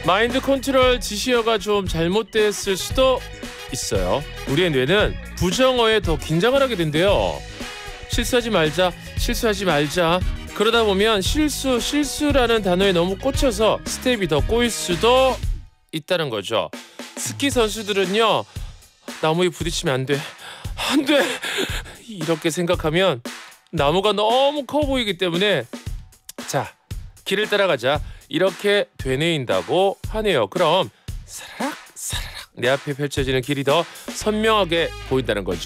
마인드 컨트롤 지시어가 좀 잘못됐을 수도 있어요. 우리의 뇌는 부정어에 더 긴장을 하게 된대요. 실수하지 말자. 그러다 보면 실수라는 단어에 너무 꽂혀서 스텝이 더 꼬일 수도 있다는 거죠. 스키 선수들은요, 나무에 부딪히면 안 돼. 이렇게 생각하면 나무가 너무 커 보이기 때문에 자, 길을 따라가자. 이렇게 되뇌인다고 하네요. 그럼 사라락 내 앞에 펼쳐지는 길이 더 선명하게 보인다는 거죠.